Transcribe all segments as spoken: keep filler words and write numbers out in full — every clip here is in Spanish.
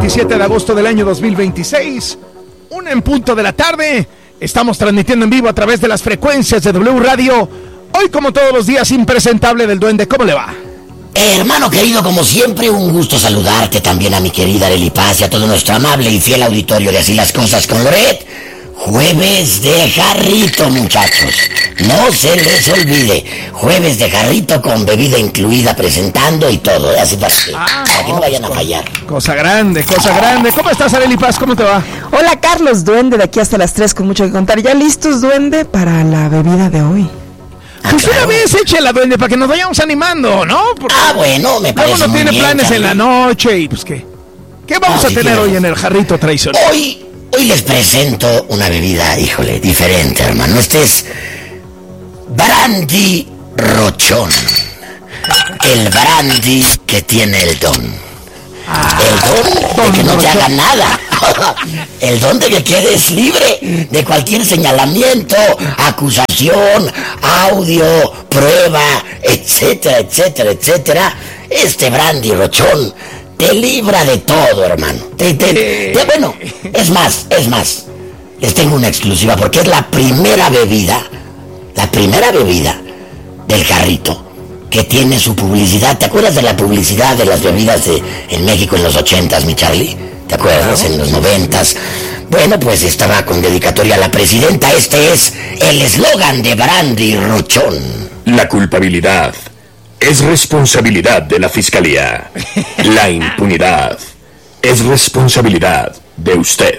veintisiete de agosto del año dos mil veintiséis, una en punto de la tarde. Estamos transmitiendo en vivo a través de las frecuencias de W Radio. Hoy, como todos los días, impresentable del Duende. ¿Cómo le va? Eh, hermano querido, como siempre, un gusto saludarte, también a mi querida Arely Paz y a todo nuestro amable y fiel auditorio de Así las Cosas con Loret. Jueves de jarrito, muchachos. No se les olvide. Jueves de jarrito con bebida incluida, presentando y todo. Así para que, ah, para que no vayan a fallar. Cosa grande, cosa grande. ¿Cómo estás, Arely Paz? ¿Cómo te va? Hola, Carlos, Duende, de aquí hasta las tres con mucho que contar. ¿Ya listos, Duende, para la bebida de hoy? Ah, pues claro. Una vez échela, Duende, para que nos vayamos animando, ¿no? Porque ah, bueno, me parece luego uno muy tiene bien, planes Charlie. en la noche y pues ¿qué? ¿Qué vamos Ah, a sí, tener tienes hoy en el jarrito tradicional? Hoy, hoy les presento una bebida, híjole, diferente, hermano. Este es brandy rochón. El brandy que tiene el don. Ah, El don de que no te haga nada. El don de que quedes libre de cualquier señalamiento, acusación, audio, prueba, etcétera, etcétera, etcétera. Este brandy rochón te libra de todo, hermano. Te, te, te, bueno, es más, es más. Les tengo una exclusiva porque es la primera bebida, la primera bebida del jarrito que tiene su publicidad. ¿Te acuerdas de la publicidad de las bebidas de, en México en los ochentas, mi Charlie? ¿Te acuerdas? En los noventas. Bueno, pues estaba con dedicatoria a la presidenta. Este es el eslogan de Brandy Rochón. La culpabilidad es responsabilidad de la fiscalía. La impunidad es responsabilidad de usted.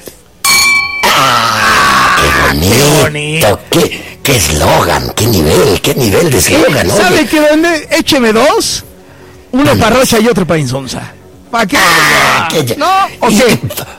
¡Ah! ¡Qué bonito! ¡Qué bonito! ¡Qué, qué eslogan! ¡Qué nivel! ¡Qué nivel de eslogan! ¿Sabe oye. qué, Duende? Écheme dos. Uno para Rocha y otro para Insunza. ¿Para qué? Ah, que- ¿No? ¿O qué?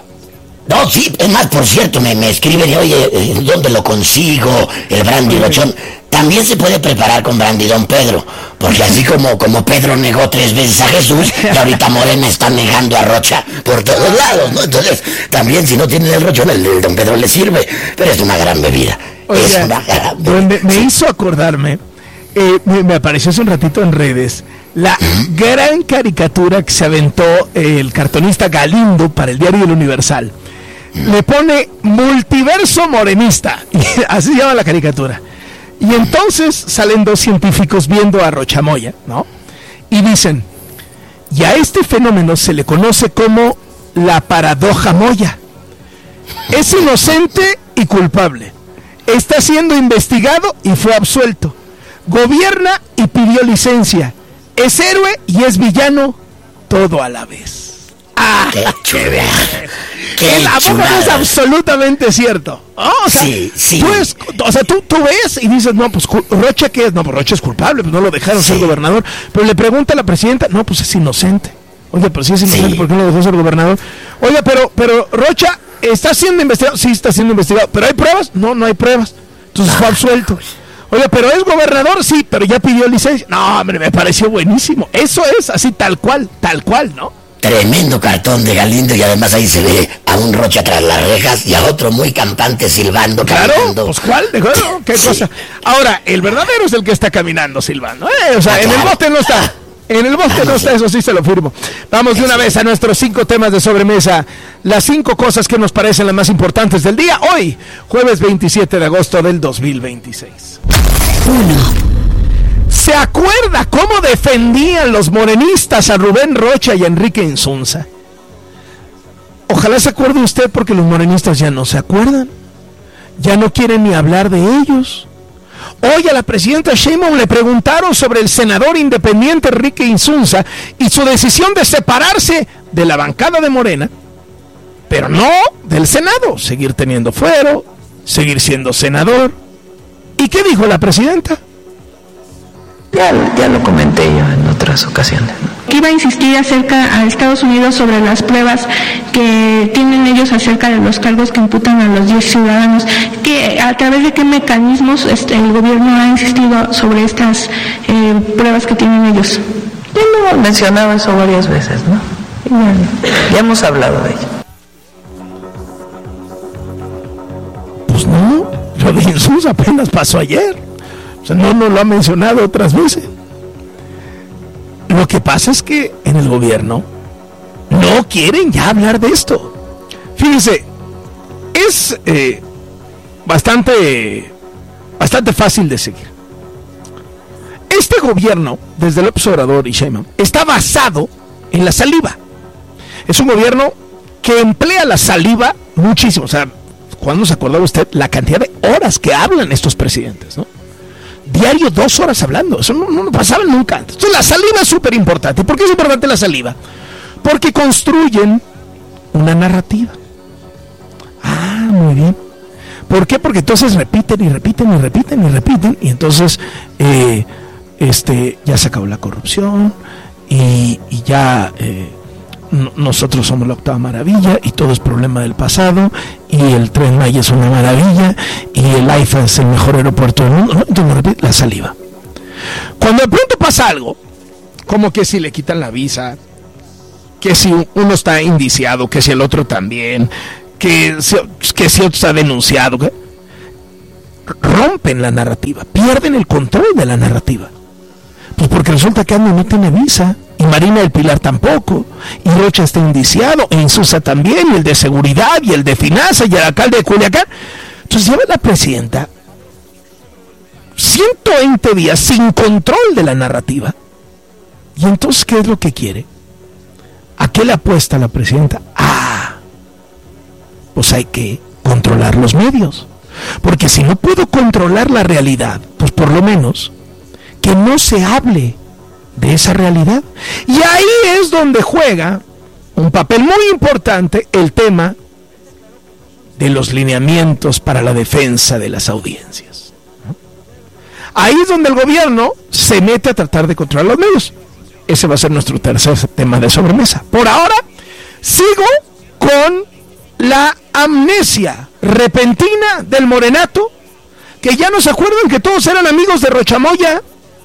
No, sí, es más, por cierto, me, me escriben y oye, eh, ¿dónde lo consigo? El brandy rochón. También se puede preparar con brandy Don Pedro, porque así como, como Pedro negó tres veces a Jesús, y ahorita Morena está negando a Rocha por todos lados, ¿no? Entonces, también si no tienen el rochón, el, el Don Pedro le sirve, pero es una gran bebida. Oiga, es una gran bebida. Duende, me Sí. hizo acordarme, eh, me, me apareció hace un ratito en redes, la gran caricatura que se aventó eh, el cartonista Galindo para el diario El Universal. Le pone multiverso morenista, así se llama la caricatura. Y entonces salen dos científicos viendo a Rochamoya, ¿no? Y dicen, y a este fenómeno se le conoce como la paradoja Moya. Es inocente y culpable. Está siendo investigado y fue absuelto. Gobierna y pidió licencia. Es héroe y es villano, todo a la vez. ¡Ah! ¡Qué chula! ¡Qué El abogado chulada! es absolutamente cierto. Oh, o sea, Sí, sí. Tú, es- o sea tú, tú ves y dices, no, pues cu- Rocha, ¿qué es? No, pues Rocha es culpable, pues no lo dejaron Sí. ser gobernador. Pero le pregunta a la presidenta, no, pues es inocente. Oye, pero si es inocente, Sí. ¿por qué no lo dejó ser gobernador? Oye, pero, pero Rocha está siendo investigado. Sí, está siendo investigado. ¿Pero hay pruebas? No, no hay pruebas. Entonces fue absuelto. Oye, pero es gobernador, sí, pero ya pidió licencia. No, hombre, me pareció buenísimo. Eso es así, tal cual, tal cual, ¿no? Tremendo cartón de Galindo y además ahí se ve a un Rocha tras las rejas y a otro muy campante silbando, Claro, caminando. pues ¿cuál? ¿De acuerdo? ¿Qué Sí. cosa? Ahora, el verdadero es el que está caminando silbando, ¿eh? O sea, Ah, en el claro. bote no está. En el bote Ah, no no está, sé. eso sí se lo firmo. Vamos de una vez a nuestros cinco temas de sobremesa. Las cinco cosas que nos parecen las más importantes del día. Hoy, jueves veintisiete de agosto del dos mil veintiséis. ¿Se acuerda cómo defendían los morenistas a Rubén Rocha y a Enrique Insunza? Ojalá se acuerde usted porque los morenistas ya no se acuerdan. Ya no quieren ni hablar de ellos. Hoy a la presidenta Sheinbaum le preguntaron sobre el senador independiente Enrique Insunza y su decisión de separarse de la bancada de Morena, pero no del Senado, seguir teniendo fuero, seguir siendo senador. ¿Y qué dijo la presidenta? Ya, ya lo comenté yo en otras ocasiones, ¿no? Que iba a insistir acerca a Estados Unidos sobre las pruebas que tienen ellos acerca de los cargos que imputan a los diez ciudadanos, que a través de qué mecanismos este, el gobierno ha insistido sobre estas eh, pruebas que tienen ellos. Ya lo hemos mencionado eso varias veces, ¿no? Y bueno, ya hemos hablado de ello. Pues no, lo de Insunza apenas pasó ayer. O sea, no nos lo ha mencionado otras veces. Lo que pasa es que en el gobierno no no quieren ya hablar de esto. Fíjense, es eh, bastante, bastante fácil de seguir. Este gobierno, desde López Obrador y Sheinbaum, está basado en la saliva. Es un gobierno que emplea la saliva muchísimo. O sea, ¿cuándo se acordaba usted la cantidad de horas que hablan estos presidentes, no? Diario, dos horas hablando. Eso no, no pasaba nunca antes. Entonces, la saliva es súper importante. ¿Por qué es importante la saliva? Porque construyen una narrativa. Ah, muy bien. ¿Por qué? Porque entonces repiten y repiten y repiten y repiten. Y entonces, eh, este, ya se acabó la corrupción. Y, y ya eh, n- nosotros somos la octava maravilla. Y todo es problema del pasado. Y el Tren Maya es una maravilla. Y el AIFA es el mejor aeropuerto del mundo, ¿no? Entonces repite la saliva. Cuando de pronto pasa algo, como que si le quitan la visa, que si uno está indiciado, que si el otro también, que si, que si otro está denunciado, que rompen la narrativa, pierden el control de la narrativa. Pues porque resulta que AMLO no tiene visa, y Marina del Pilar tampoco, y Rocha está indiciado, e Insulza también, y el de seguridad, y el de finanzas, y el alcalde de Culiacán. Entonces lleva la presidenta ciento veinte días sin control de la narrativa. Y entonces, ¿qué es lo que quiere? ¿A qué le apuesta la presidenta? Ah, pues hay que controlar los medios. Porque si no puedo controlar la realidad, pues por lo menos que no se hable de esa realidad. Y ahí es donde juega un papel muy importante el tema de los lineamientos para la defensa de las audiencias, ¿no? Ahí es donde el gobierno se mete a tratar de controlar los medios. Ese va a ser nuestro tercer tema de sobremesa. Por ahora, sigo con la amnesia repentina del morenato, que ya no se acuerdan que todos eran amigos de Rochamoya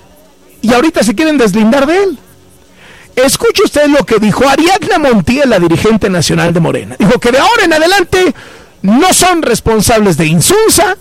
y ahorita se quieren deslindar de él. Escuche usted lo que dijo Ariadna Montiel, la dirigente nacional de Morena. Dijo que de ahora en adelante no son responsables de Insulza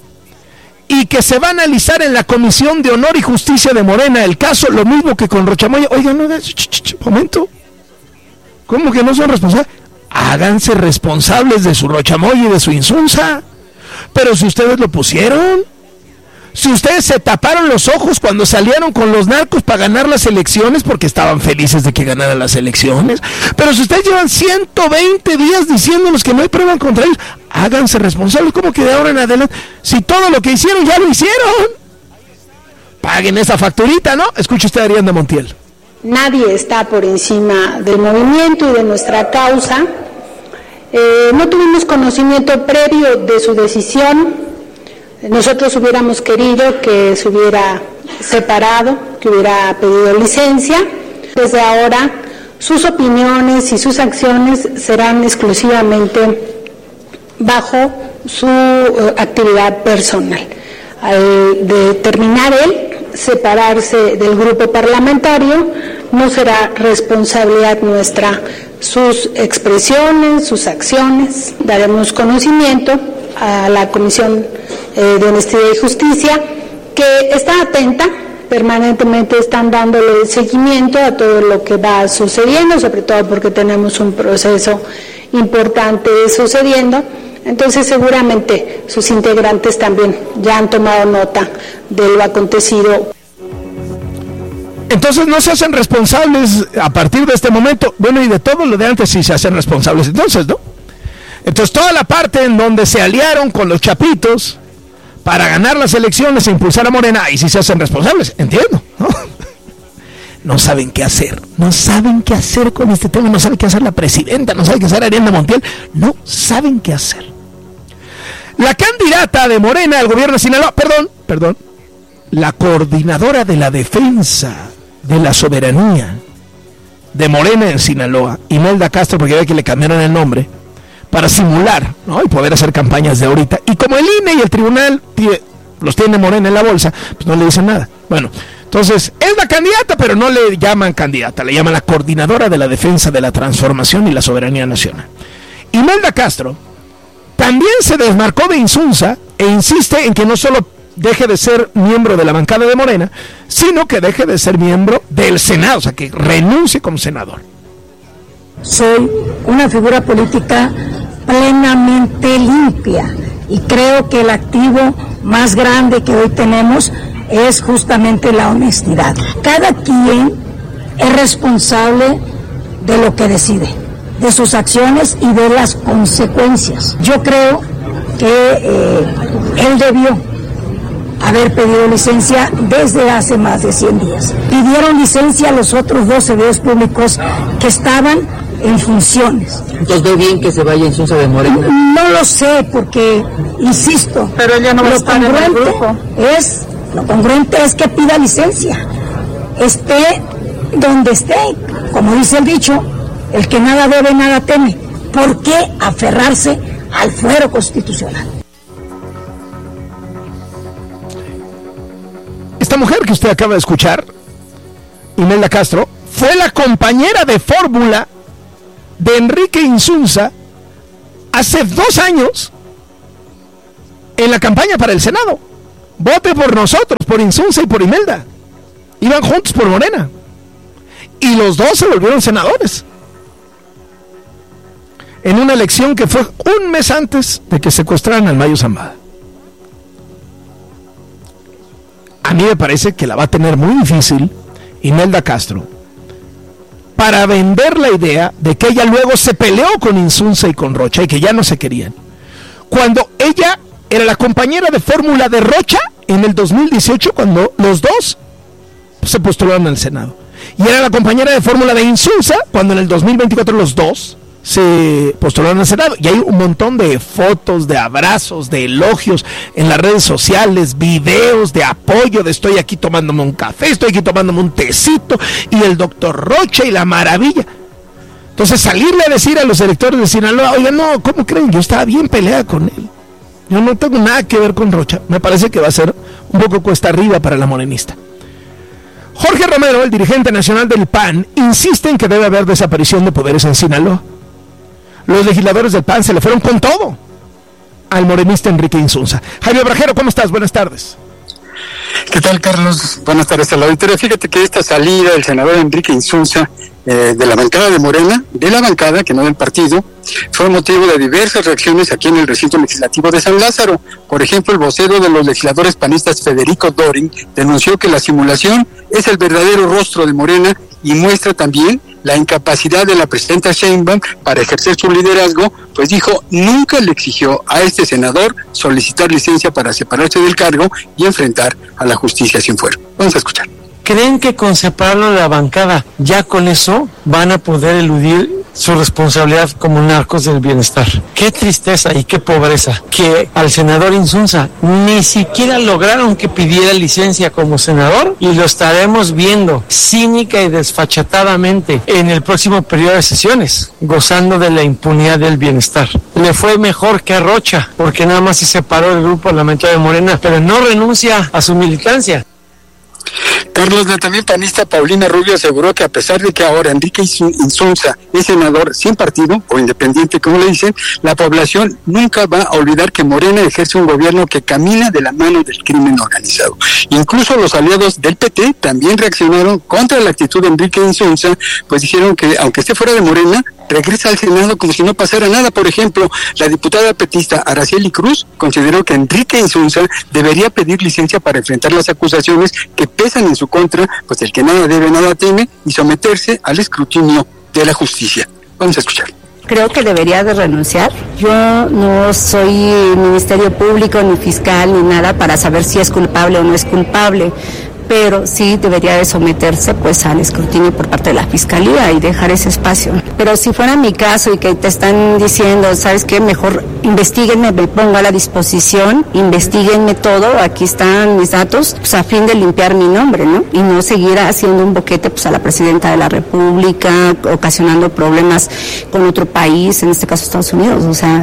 y que se va a analizar en la Comisión de Honor y Justicia de Morena el caso, lo mismo que con Rochamoya. Oigan, no, ch, ch, ch, momento. ¿Cómo que no son responsables? Háganse responsables de su Rochamoya y de su Insulza. Pero si ustedes lo pusieron, si ustedes se taparon los ojos cuando salieron con los narcos para ganar las elecciones porque estaban felices de que ganaran las elecciones, pero si ustedes llevan ciento veinte días diciéndonos que no hay prueba contra ellos, háganse responsables. ¿Cómo que de ahora en adelante? Si todo lo que hicieron ya lo hicieron, paguen esa facturita, ¿no? Escuche usted a Ariadna Montiel. Nadie está por encima del movimiento y de nuestra causa. Eh, no tuvimos conocimiento previo de su decisión. Nosotros hubiéramos querido que se hubiera separado, que hubiera pedido licencia. Desde ahora, sus opiniones y sus acciones serán exclusivamente bajo su uh, actividad personal. Al determinar él separarse del grupo parlamentario, no será responsabilidad nuestra sus expresiones, sus acciones. Daremos conocimiento a la Comisión eh, de Honestidad y Justicia, que está atenta, permanentemente están dándole seguimiento a todo lo que va sucediendo, sobre todo porque tenemos un proceso importante sucediendo. Entonces seguramente sus integrantes también ya han tomado nota de lo acontecido. Entonces no se hacen responsables a partir de este momento. Bueno, y de todo lo de antes sí se hacen responsables entonces, ¿no? Entonces toda la parte en donde se aliaron con los chapitos para ganar las elecciones e impulsar a Morena, ahí sí se hacen responsables, entiendo, ¿no? No saben qué hacer, no saben qué hacer con este tema, no saben qué hacer la presidenta, no saben qué hacer Ariadna Montiel, no saben qué hacer. La candidata de Morena al gobierno de Sinaloa, perdón, perdón, la coordinadora de la defensa de la soberanía de Morena en Sinaloa, Imelda Castro, porque ve que le cambiaron el nombre, para simular, ¿no? Y poder hacer campañas de ahorita. Y como el I N E y el tribunal tie, los tiene Morena en la bolsa, pues no le dicen nada. Bueno, entonces, es la candidata, pero no le llaman candidata, le llaman la coordinadora de la defensa de la transformación y la soberanía nacional. Imelda Castro también se desmarcó de Insulza e insiste en que no solo deje de ser miembro de la bancada de Morena, sino que deje de ser miembro del Senado, o sea, que renuncie como senador. Soy una figura política plenamente limpia y creo que el activo más grande que hoy tenemos es justamente la honestidad. Cada quien es responsable de lo que decide, de sus acciones y de las consecuencias. Yo creo que eh, él debió haber pedido licencia desde hace más de cien días. Pidieron licencia a los otros dos servidores públicos que estaban en funciones. Entonces, ¿ve bien que se vaya Insunza de Morena? No lo sé, porque, insisto, pero ella no va a estar en el grupo. Es, lo congruente es que pida licencia, esté donde esté, como dice el dicho, el que nada debe, nada teme. ¿Por qué aferrarse al fuero constitucional? Esta mujer que usted acaba de escuchar, Imelda Castro, fue la compañera de fórmula de Enrique Insunza hace dos años en la campaña para el Senado. Vote por nosotros, por Insunza y por Imelda. Iban juntos por Morena. Y los dos se volvieron senadores. En una elección que fue un mes antes de que secuestraran al Mayo Zambada. A mí me parece que la va a tener muy difícil Imelda Castro para vender la idea de que ella luego se peleó con Insunza y con Rocha y que ya no se querían. Cuando ella era la compañera de fórmula de Rocha en el dos mil dieciocho, cuando los dos se postularon al Senado. Y era la compañera de fórmula de Insunza cuando en el dos mil veinticuatro los dos se postularon al Senado. Y hay un montón de fotos, de abrazos, de elogios en las redes sociales, videos de apoyo, de estoy aquí tomándome un café, estoy aquí tomándome un tecito, y el doctor Rocha y la maravilla. Entonces salirle a decir a los electores de Sinaloa, oigan, no, ¿cómo creen? Yo estaba bien peleada con él. Yo no tengo nada que ver con Rocha. Me parece que va a ser un poco cuesta arriba para la morenista. Jorge Romero, el dirigente nacional del P A N, insiste en que debe haber desaparición de poderes en Sinaloa. Los legisladores del P A N se le fueron con todo al morenista Enrique Insunza. Javier Brajero, ¿cómo estás? Buenas tardes. ¿Qué tal, Carlos? Buenas tardes a la auditoría. Fíjate que esta salida del senador Enrique Insunza eh, de la bancada de Morena, de la bancada, que no del partido, fue motivo de diversas reacciones aquí en el recinto legislativo de San Lázaro. Por ejemplo, el vocero de los legisladores panistas, Federico Dorin, denunció que la simulación es el verdadero rostro de Morena y muestra también la incapacidad de la presidenta Sheinbaum para ejercer su liderazgo, pues dijo, nunca le exigió a este senador solicitar licencia para separarse del cargo y enfrentar a la justicia sin fuero. Vamos a escuchar. ¿Creen que con separarlo de la bancada, ya con eso van a poder eludir su responsabilidad como narcos del bienestar? Qué tristeza y qué pobreza que al senador Insunza ni siquiera lograron que pidiera licencia como senador, y lo estaremos viendo cínica y desfachatadamente en el próximo periodo de sesiones, gozando de la impunidad del bienestar. Le fue mejor que a Rocha, porque nada más se separó del grupo parlamentario de Morena, pero no renuncia a su militancia. Carlos, la también panista Paulina Rubio aseguró que a pesar de que ahora Enrique Insunza es senador sin partido o independiente, como le dicen, la población nunca va a olvidar que Morena ejerce un gobierno que camina de la mano del crimen organizado. Incluso los aliados del P T también reaccionaron contra la actitud de Enrique Insunza, pues dijeron que aunque esté fuera de Morena, regresa al Senado como si no pasara nada. Por ejemplo, la diputada petista Araceli Cruz consideró que Enrique Insunza debería pedir licencia para enfrentar las acusaciones que pesan en su contra, pues el que nada debe, nada teme, y someterse al escrutinio de la justicia. Vamos a escuchar. Creo que debería de renunciar. Yo no soy Ministerio Público, ni fiscal, ni nada para saber si es culpable o no es culpable, pero sí debería de someterse pues al escrutinio por parte de la Fiscalía y dejar ese espacio. Pero si fuera mi caso y que te están diciendo, ¿sabes qué? Mejor investíguenme, me pongo a la disposición, investíguenme todo, aquí están mis datos, pues a fin de limpiar mi nombre, ¿no? Y no seguir haciendo un boquete pues a la Presidenta de la República, ocasionando problemas con otro país, en este caso Estados Unidos, o sea...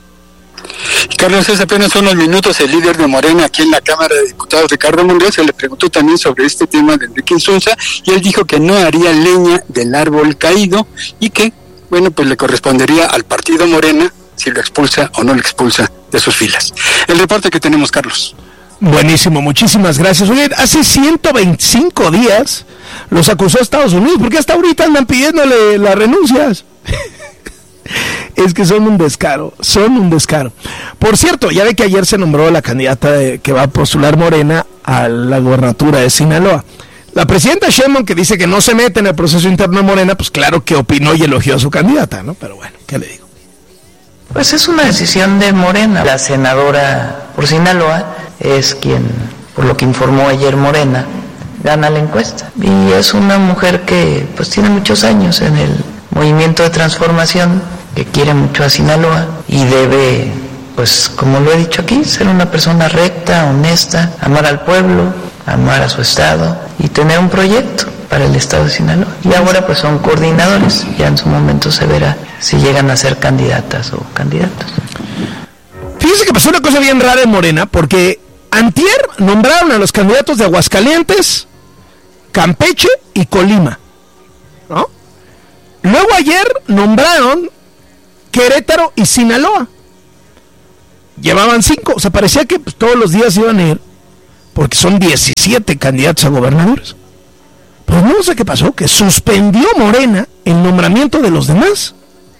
Carlos, hace apenas unos minutos el líder de Morena aquí en la Cámara de Diputados, Ricardo Monreal, se le preguntó también sobre este tema de Enrique Insunza y él dijo que no haría leña del árbol caído y que, bueno, pues le correspondería al partido Morena si lo expulsa o no lo expulsa de sus filas. El reporte que tenemos, Carlos. Buenísimo, muchísimas gracias. Oye, hace ciento veinticinco días los acusó Estados Unidos, porque hasta ahorita andan pidiéndole las renuncias. Es que son un descaro, son un descaro. Por cierto, ya ve que ayer se nombró la candidata de, que va a postular Morena a la gobernatura de Sinaloa. La presidenta Sheinbaum, que dice que no se mete en el proceso interno de Morena, pues claro que opinó y elogió a su candidata, ¿no? Pero bueno, ¿qué le digo? Pues es una decisión de Morena. La senadora por Sinaloa es quien, por lo que informó ayer Morena, gana la encuesta. Y es una mujer que pues tiene muchos años en el movimiento de transformación, que quiere mucho a Sinaloa y debe, pues como lo he dicho aquí, ser una persona recta, honesta, amar al pueblo, amar a su estado y tener un proyecto para el estado de Sinaloa. Y ahora pues son coordinadores, ya en su momento se verá si llegan a ser candidatas o candidatos. Fíjese que pasó una cosa bien rara en Morena, porque antier nombraron a los candidatos de Aguascalientes, Campeche y Colima, ¿no? Luego ayer nombraron Querétaro y Sinaloa. Llevaban cinco, o sea, parecía que pues, todos los días iban a ir, porque son diecisiete candidatos a gobernadores. Pero no sé qué pasó, que suspendió Morena el nombramiento de los demás.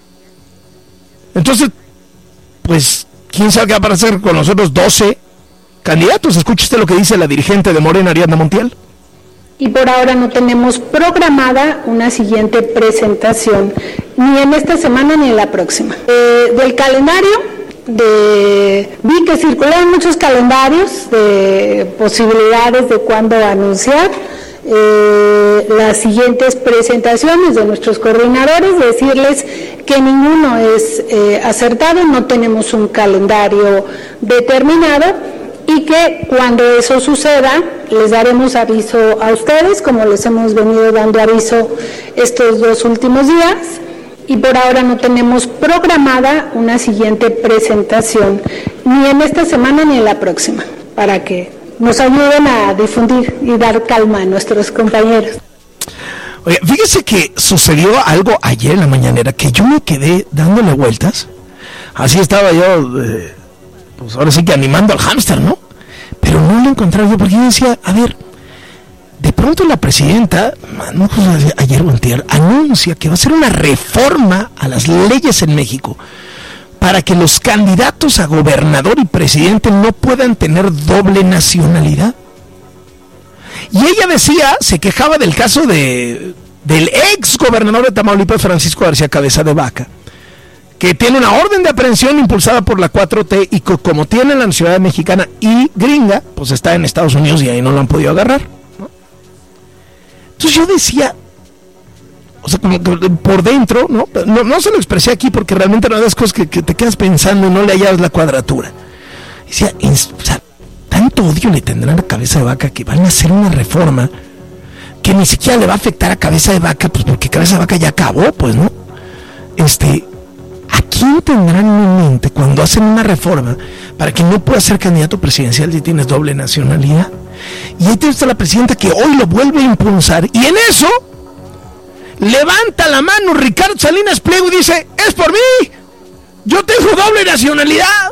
Entonces, pues, ¿quién sabe qué va a pasar con los otros doce candidatos? Escuche usted lo que dice la dirigente de Morena, Ariadna Montiel. Y por ahora no tenemos programada una siguiente presentación, ni en esta semana ni en la próxima. Eh, del calendario, de, vi que circularon muchos calendarios de posibilidades de cuándo anunciar eh, las siguientes presentaciones de nuestros coordinadores, decirles que ninguno es eh, acertado, no tenemos un calendario determinado, y que cuando eso suceda les daremos aviso a ustedes, como les hemos venido dando aviso estos dos últimos días, y por ahora no tenemos programada una siguiente presentación, ni en esta semana ni en la próxima, para que nos ayuden a difundir y dar calma a nuestros compañeros. Oye, fíjese que sucedió algo ayer en la mañanera que yo me quedé dándole vueltas. Así estaba yo, eh, pues ahora sí que animando al hámster, ¿no? Pero no lo encontraba yo, porque yo decía, a ver, de pronto la presidenta, no, ayer o antier, anuncia que va a hacer una reforma a las leyes en México para que los candidatos a gobernador y presidente no puedan tener doble nacionalidad. Y ella decía, se quejaba del caso de del ex gobernador de Tamaulipas, Francisco García Cabeza de Vaca, que tiene una orden de aprehensión impulsada por la cuatro T y que como tiene la nacionalidad mexicana y gringa, pues está en Estados Unidos y ahí no lo han podido agarrar, ¿no? Entonces yo decía, o sea, como que por dentro, ¿no? No, no se lo expresé aquí porque realmente no das cosas que, que te quedas pensando y no le hallas la cuadratura. Decía, o sea, tanto odio le tendrán a Cabeza de Vaca que van a hacer una reforma que ni siquiera le va a afectar a Cabeza de Vaca, pues porque Cabeza de Vaca ya acabó, pues, ¿no? Este... ¿A quién tendrán en mente cuando hacen una reforma para que no puedas ser candidato presidencial si tienes doble nacionalidad? Y ahí está la presidenta que hoy lo vuelve a impulsar, y en eso levanta la mano Ricardo Salinas Pliego y dice, es por mí, yo tengo doble nacionalidad.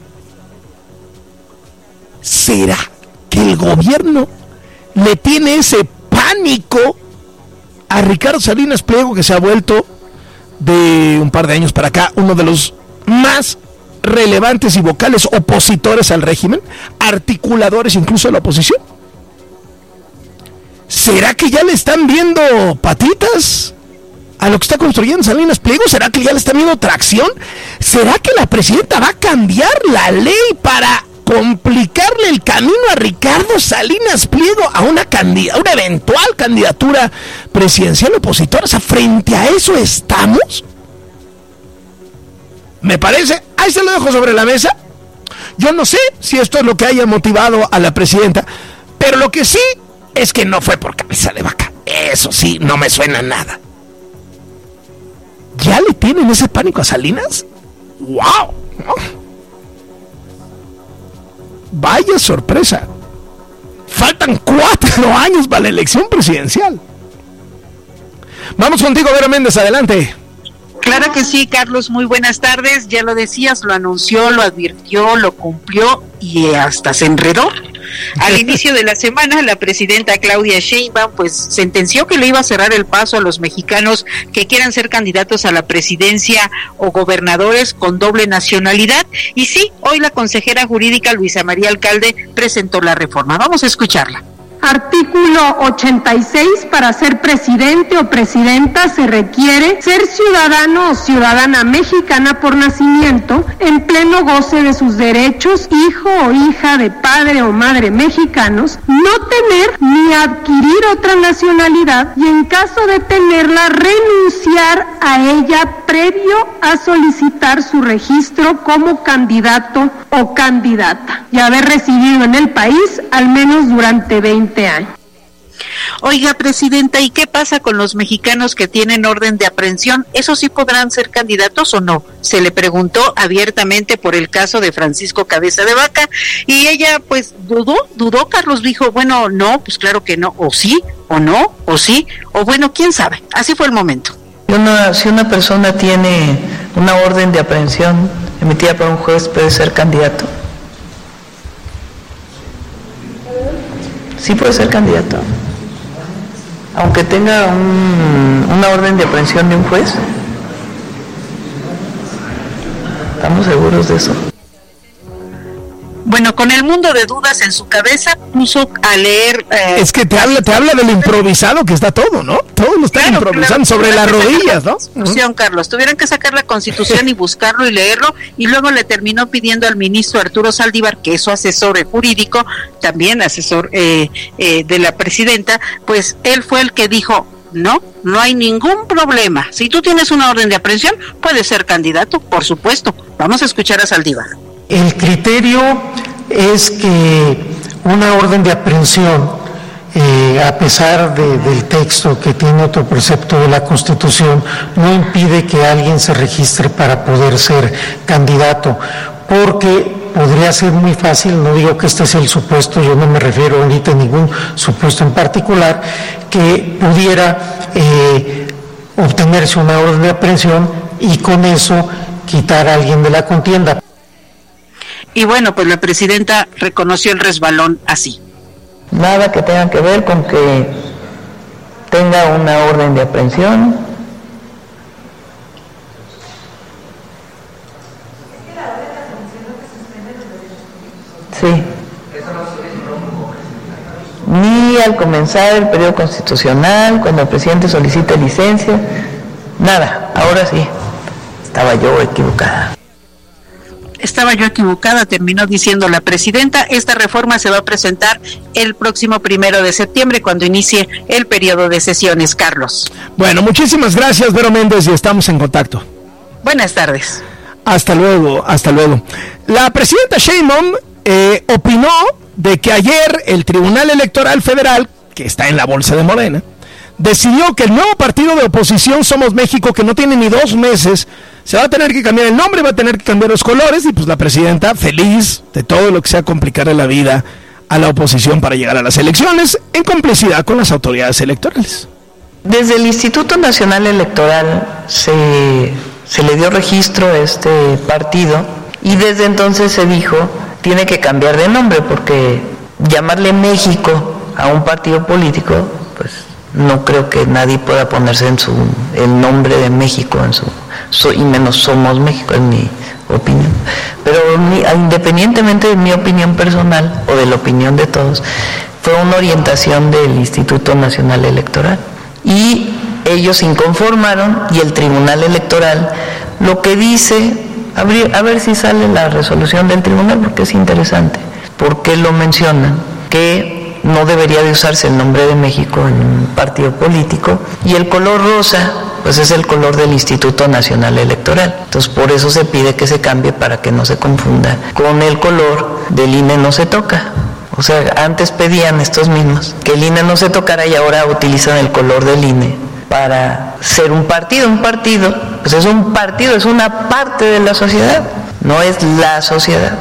¿Será que el gobierno le tiene ese pánico a Ricardo Salinas Pliego, que se ha vuelto de un par de años para acá uno de los más relevantes y vocales opositores al régimen, articuladores incluso de la oposición? ¿Será que ya le están viendo patitas a lo que está construyendo Salinas Pliego? ¿Será que ya le están viendo tracción? ¿Será que la presidenta va a cambiar la ley para complicarle el camino a Ricardo Salinas Pliego a una, candid- a una eventual candidatura presidencial opositora? O sea, frente a eso estamos. Me parece, ahí se lo dejo sobre la mesa. Yo no sé si esto es lo que haya motivado a la presidenta, pero lo que sí es que no fue por Cabeza de Vaca. Eso sí, no me suena nada. ¿Ya le tienen ese pánico a Salinas? ¡Wow! Vaya sorpresa. Faltan cuatro años para la elección presidencial. Vamos contigo, Vera Méndez, adelante. Claro que sí, Carlos, muy buenas tardes. Ya lo decías, lo anunció, lo advirtió, lo cumplió y hasta se enredó. Al inicio de la semana, la presidenta Claudia Sheinbaum pues sentenció que le iba a cerrar el paso a los mexicanos que quieran ser candidatos a la presidencia o gobernadores con doble nacionalidad. Y sí, hoy la consejera jurídica Luisa María Alcalde presentó la reforma. Vamos a escucharla. Artículo ochenta y seis, para ser presidente o presidenta se requiere ser ciudadano o ciudadana mexicana por nacimiento, en pleno goce de sus derechos, hijo o hija de padre o madre mexicanos, no tener ni adquirir otra nacionalidad y en caso de tenerla renunciar a ella previo a solicitar su registro como candidato o candidata y haber residido en el país al menos durante veinte años. Oiga, presidenta, ¿y qué pasa con los mexicanos que tienen orden de aprehensión? ¿Esos sí podrán ser candidatos o no? Se le preguntó abiertamente por el caso de Francisco Cabeza de Vaca y ella pues dudó, dudó, Carlos dijo, bueno, no, pues claro que no, o sí, o no, o sí, o bueno, quién sabe, así fue el momento. Una, si una persona tiene una orden de aprehensión emitida por un juez, ¿puede ser candidato? Sí puede ser candidato, aunque tenga un, una orden de aprehensión de un juez. ¿Estamos seguros de eso? Bueno, con el mundo de dudas en su cabeza, puso a leer... Eh, es que te habla te habla del improvisado que está todo, ¿no? Todo lo están claro, improvisando claro, sobre las rodillas, ¿no? Constitución, Carlos, tuvieron que sacar la Constitución y buscarlo y leerlo, y luego le terminó pidiendo al ministro Arturo Saldívar, que es su asesor jurídico, también asesor eh, eh, de la presidenta, pues él fue el que dijo, no, no hay ningún problema. Si tú tienes una orden de aprehensión, puedes ser candidato, por supuesto. Vamos a escuchar a Saldívar. El criterio es que una orden de aprehensión, eh, a pesar de, del texto que tiene otro precepto de la Constitución, no impide que alguien se registre para poder ser candidato, porque podría ser muy fácil, no digo que este sea el supuesto, yo no me refiero ahorita a ningún supuesto en particular, que pudiera eh, obtenerse una orden de aprehensión y con eso quitar a alguien de la contienda. Y bueno, pues la presidenta reconoció el resbalón así. Nada que tenga que ver con que tenga una orden de aprehensión. Sí. Ni al comenzar el periodo constitucional, cuando el presidente solicita licencia, nada, ahora sí, estaba yo equivocada. Estaba yo equivocada, terminó diciendo la presidenta. Esta reforma se va a presentar el próximo primero de septiembre, cuando inicie el periodo de sesiones, Carlos. Bueno, muchísimas gracias, Vero Méndez, y estamos en contacto. Buenas tardes. Hasta luego, hasta luego. La presidenta Sheinbaum eh, opinó de que ayer el Tribunal Electoral Federal, que está en la bolsa de Morena, decidió que el nuevo partido de oposición Somos México, que no tiene ni dos meses, se va a tener que cambiar el nombre, va a tener que cambiar los colores, y pues la presidenta feliz de todo lo que sea complicarle la vida a la oposición para llegar a las elecciones, en complicidad con las autoridades electorales. Desde el Instituto Nacional Electoral se, se le dio registro a este partido, y desde entonces se dijo, tiene que cambiar de nombre, porque llamarle México a un partido político, pues no creo que nadie pueda ponerse en su el nombre de México en su, su y menos Somos México, en mi opinión. Pero mi, independientemente de mi opinión personal o de la opinión de todos, fue una orientación del Instituto Nacional Electoral y ellos se inconformaron, y el Tribunal Electoral lo que dice, a ver, a ver si sale la resolución del tribunal, porque es interesante, porque lo mencionan, que no debería de usarse el nombre de México en un partido político, y el color rosa pues es el color del Instituto Nacional Electoral. Entonces por eso se pide que se cambie, para que no se confunda con el color del I N E no se toca. O sea, antes pedían estos mismos que el I N E no se tocara, y ahora utilizan el color del I N E para ser un partido. Un partido pues es un partido, es una parte de la sociedad, no es la sociedad.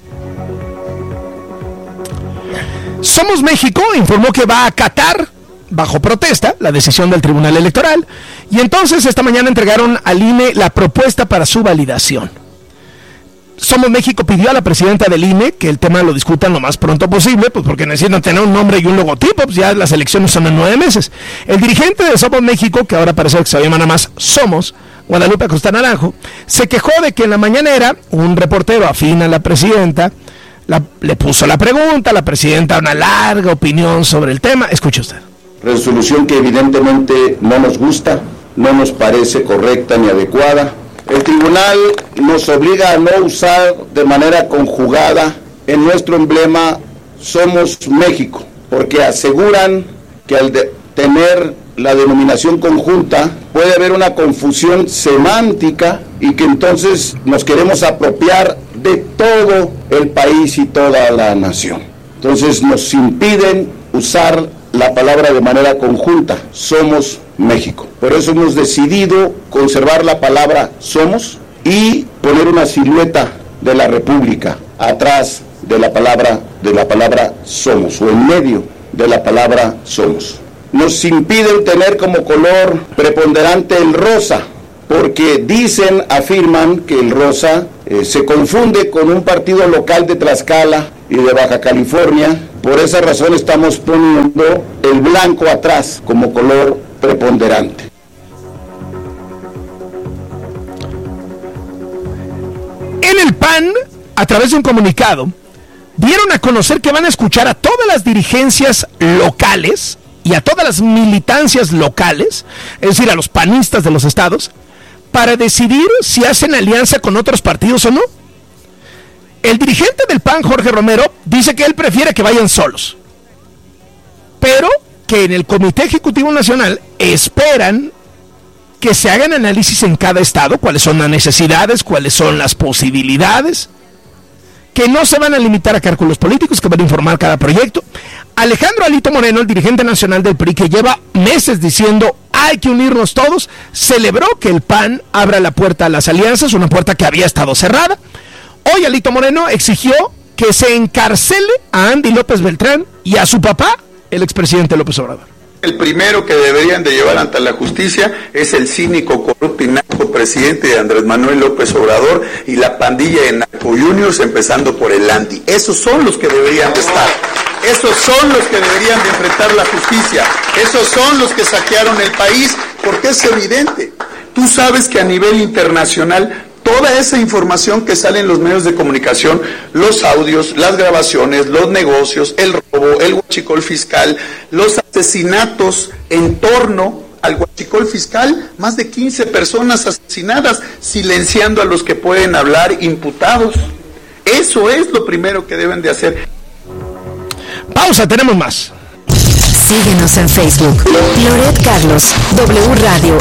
Somos México informó que va a acatar, bajo protesta, la decisión del Tribunal Electoral, y entonces esta mañana entregaron al I N E la propuesta para su validación. Somos México pidió a la presidenta del I N E que el tema lo discutan lo más pronto posible, pues porque necesitan tener un nombre y un logotipo, pues ya las elecciones son en nueve meses. El dirigente de Somos México, que ahora parece que se llama nada más Somos, Guadalupe Acosta Naranjo, se quejó de que en la mañanera un reportero afín a la presidenta la, le puso la pregunta, la presidenta una larga opinión sobre el tema. Escuche usted. Resolución que evidentemente no nos gusta, no nos parece correcta ni adecuada. El tribunal nos obliga a no usar de manera conjugada en nuestro emblema Somos México, porque aseguran que al de tener la denominación conjunta puede haber una confusión semántica y que entonces nos queremos apropiar de todo el país y toda la nación. Entonces nos impiden usar la palabra de manera conjunta, Somos México. Por eso hemos decidido conservar la palabra Somos y poner una silueta de la República atrás de la palabra de la palabra Somos o en medio de la palabra Somos. Nos impiden tener como color preponderante el rosa, porque dicen, afirman que el rosa eh, se confunde con un partido local de Tlaxcala y de Baja California. Por esa razón estamos poniendo el blanco atrás como color preponderante. En el P A N, a través de un comunicado, dieron a conocer que van a escuchar a todas las dirigencias locales y a todas las militancias locales, es decir, a los panistas de los estados, para decidir si hacen alianza con otros partidos o no. El dirigente del P A N, Jorge Romero, dice que él prefiere que vayan solos, pero que en el Comité Ejecutivo Nacional esperan que se hagan análisis en cada estado, cuáles son las necesidades, cuáles son las posibilidades, que no se van a limitar a cálculos políticos, que van a informar cada proyecto. Alejandro Alito Moreno, el dirigente nacional del P R I, que lleva meses diciendo hay que unirnos todos, celebró que el P A N abra la puerta a las alianzas, una puerta que había estado cerrada. Hoy Alito Moreno exigió que se encarcele a Andy López Beltrán y a su papá, el expresidente López Obrador. El primero que deberían de llevar ante la justicia es el cínico, corrupto y narco presidente de Andrés Manuel López Obrador y la pandilla de narco juniors, empezando por el Andy. Esos son los que deberían de estar. Esos son los que deberían de enfrentar la justicia. Esos son los que saquearon el país, porque es evidente. Tú sabes que a nivel internacional toda esa información que sale en los medios de comunicación, los audios, las grabaciones, los negocios, el robo, el huachicol fiscal, los asesinatos en torno al huachicol fiscal, más de quince personas asesinadas, silenciando a los que pueden hablar, imputados. Eso es lo primero que deben de hacer. Pausa, tenemos más. Síguenos en Facebook. Loret Carlos, W Radio.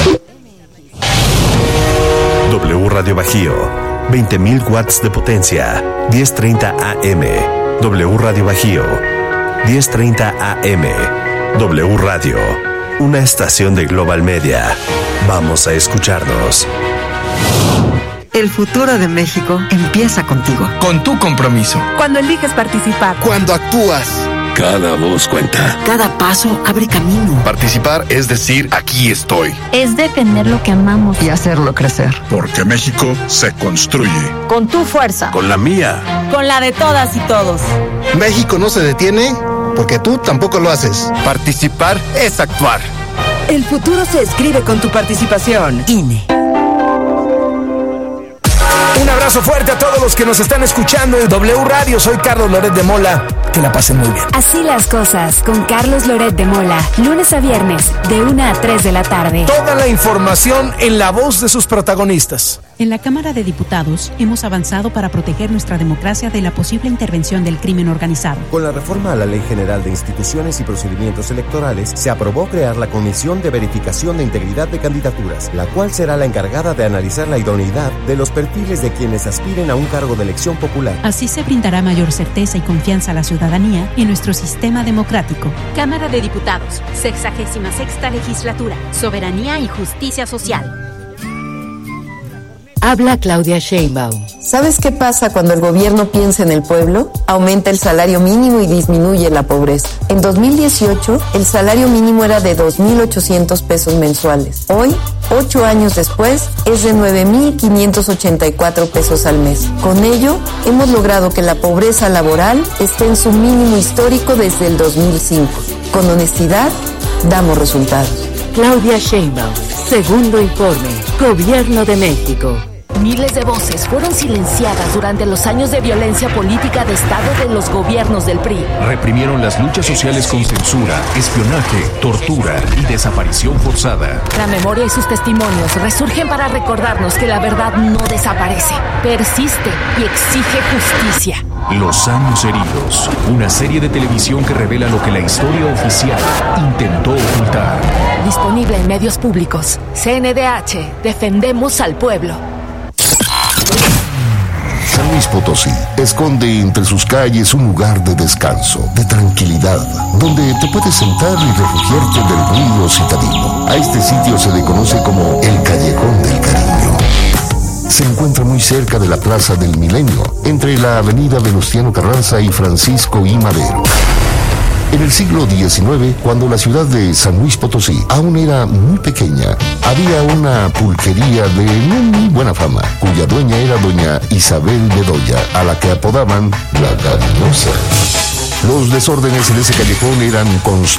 W Radio Bajío, veinte mil watts de potencia, diez treinta A M. W Radio Bajío, diez treinta A M. W Radio, una estación de Global Media. Vamos a escucharnos. El futuro de México empieza contigo. Con tu compromiso. Cuando eliges participar. Cuando actúas. Cada voz cuenta. Cada paso abre camino. Participar es decir, aquí estoy. Es defender lo que amamos. Y hacerlo crecer. Porque México se construye. Con tu fuerza. Con la mía. Con la de todas y todos. México no se detiene porque tú tampoco lo haces. Participar es actuar. El futuro se escribe con tu participación. I N E. Un abrazo fuerte a todos los que nos están escuchando en W Radio. Soy Carlos Loret de Mola. Que la pasen muy bien. Así las cosas con Carlos Loret de Mola. Lunes a viernes, de una a tres de la tarde. Toda la información en la voz de sus protagonistas. En la Cámara de Diputados hemos avanzado para proteger nuestra democracia de la posible intervención del crimen organizado. Con la reforma a la Ley General de Instituciones y Procedimientos Electorales, se aprobó crear la Comisión de Verificación de Integridad de Candidaturas, la cual será la encargada de analizar la idoneidad de los perfiles de quienes aspiren a un cargo de elección popular. Así se brindará mayor certeza y confianza a la ciudadanía en nuestro sistema democrático. Cámara de Diputados, sexagésima sexta legislatura, soberanía y justicia social. Habla Claudia Sheinbaum. ¿Sabes qué pasa cuando el gobierno piensa en el pueblo? Aumenta el salario mínimo y disminuye la pobreza. En dos mil dieciocho, el salario mínimo era de dos mil ochocientos pesos mensuales. Hoy, ocho años después, es de nueve mil quinientos ochenta y cuatro pesos al mes. Con ello, hemos logrado que la pobreza laboral esté en su mínimo histórico desde el dos mil cinco. Con honestidad, damos resultados. Claudia Sheinbaum, segundo informe, Gobierno de México. Miles de voces fueron silenciadas durante los años de violencia política de Estado de los gobiernos del P R I. Reprimieron las luchas sociales con censura, espionaje, tortura y desaparición forzada. La memoria y sus testimonios resurgen para recordarnos que la verdad no desaparece, persiste y exige justicia. Los años heridos, una serie de televisión que revela lo que la historia oficial intentó ocultar. Disponible en medios públicos. C N D H, defendemos al pueblo. San Luis Potosí esconde entre sus calles un lugar de descanso, de tranquilidad, donde te puedes sentar y refugiarte del ruido citadino. A este sitio se le conoce como el Callejón del Cariño. Se encuentra muy cerca de la Plaza del Milenio, entre la avenida Venustiano Carranza y Francisco I. Madero. En el siglo diecinueve, cuando la ciudad de San Luis Potosí aún era muy pequeña, había una pulquería de no muy buena fama, cuya dueña era doña Isabel Bedoya, a la que apodaban la Cariñosa. Los desórdenes en ese callejón eran constantes.